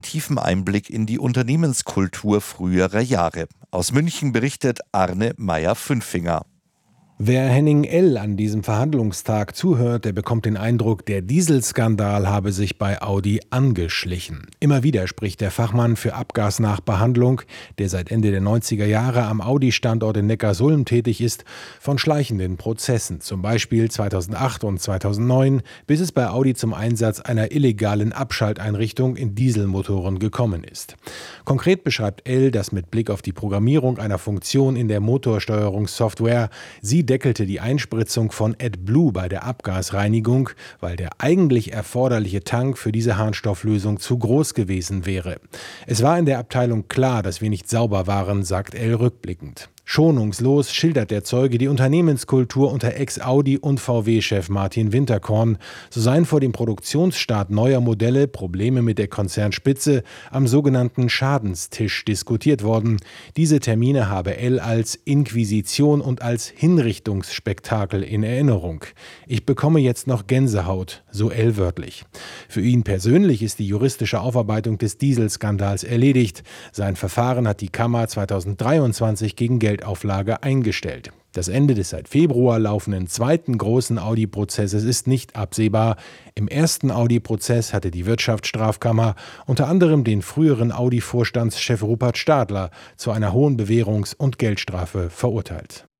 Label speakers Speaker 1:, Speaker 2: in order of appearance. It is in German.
Speaker 1: tiefen Einblick in die Unternehmenskultur früherer Jahre. Aus München berichtet Arne Meyer-Fünfinger.
Speaker 2: Wer Henning L. an diesem Verhandlungstag zuhört, der bekommt den Eindruck, der Dieselskandal habe sich bei Audi angeschlichen. Immer wieder spricht der Fachmann für Abgasnachbehandlung, der seit Ende der 90er Jahre am Audi-Standort in Neckarsulm tätig ist, von schleichenden Prozessen, zum Beispiel 2008 und 2009, bis es bei Audi zum Einsatz einer illegalen Abschalteinrichtung in Dieselmotoren gekommen ist. Konkret beschreibt L., dass mit Blick auf die Programmierung einer Funktion in der Motorsteuerungssoftware sie deckelte die Einspritzung von AdBlue bei der Abgasreinigung, weil der eigentlich erforderliche Tank für diese Harnstofflösung zu groß gewesen wäre. Es war in der Abteilung klar, dass wir nicht sauber waren, sagt L. rückblickend. Schonungslos schildert der Zeuge die Unternehmenskultur unter Ex-Audi- und VW-Chef Martin Winterkorn. So seien vor dem Produktionsstart neuer Modelle Probleme mit der Konzernspitze am sogenannten Schadenstisch diskutiert worden. Diese Termine habe L. als Inquisition und als Hinrichtungsspektakel in Erinnerung. Ich bekomme jetzt noch Gänsehaut, so L. wörtlich. Für ihn persönlich ist die juristische Aufarbeitung des Dieselskandals erledigt. Sein Verfahren hat die Kammer 2023 gegen Geldauflage eingestellt. Das Ende des seit Februar laufenden zweiten großen Audi-Prozesses ist nicht absehbar. Im ersten Audi-Prozess hatte die Wirtschaftsstrafkammer unter anderem den früheren Audi-Vorstandschef Rupert Stadler zu einer hohen Bewährungs- und Geldstrafe verurteilt.